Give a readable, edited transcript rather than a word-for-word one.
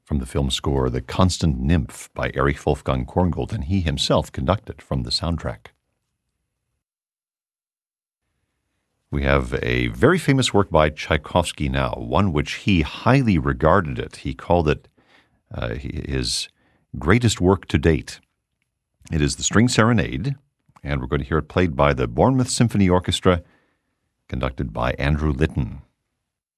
from the film score The Constant Nymph by Erich Wolfgang Korngold, and he himself conducted from the soundtrack. We have a very famous work by Tchaikovsky now, one which he highly regarded it. He called it his greatest work to date. It is the String Serenade, and we're going to hear it played by the Bournemouth Symphony Orchestra, conducted by Andrew Litton.